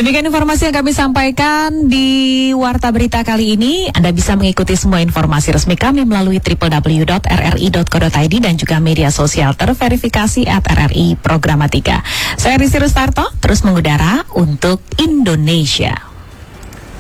Demikian informasi yang kami sampaikan di Warta Berita kali ini. Anda bisa mengikuti semua informasi resmi kami melalui www.rri.co.id dan juga media sosial terverifikasi @RRI Programatika. Saya Rizky Rustarto, terus mengudara untuk Indonesia.